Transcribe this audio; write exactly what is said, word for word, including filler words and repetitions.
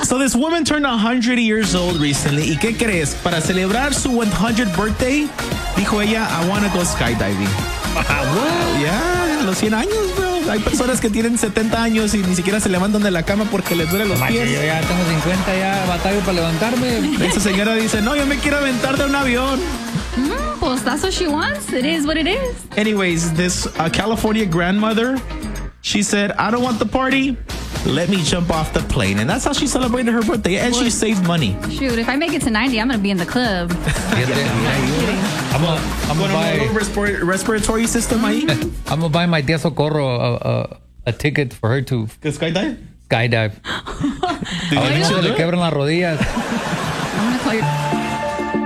So this woman turned one hundred years old recently. ¿Y qué crees? Para celebrar su one hundredth birthday, dijo ella, I want to go skydiving. What? Yeah, los cien años, bro. Hay personas que tienen setenta años y ni siquiera se levantan de la cama porque les duelen los Macho, pies. yo ya tengo cincuenta, ya batallo para levantarme. Esa señora dice, no, yo me quiero aventar de un avión. Mm, pues that's what she wants. It is what it is. Anyways, this uh, California grandmother, she said, I don't want the party. Let me jump off the plane. And that's how she celebrated her birthday. And she saved money. Shoot, if I make it to ninety, I'm going to be in the club. I'm gonna I'm gonna buy respiratory, respiratory system ahí. I'm gonna buy my tía Socorro a, a, a ticket for her to skydive. Skydive. Did A ver you si do le it? quebran las rodillas. I'm going to call your...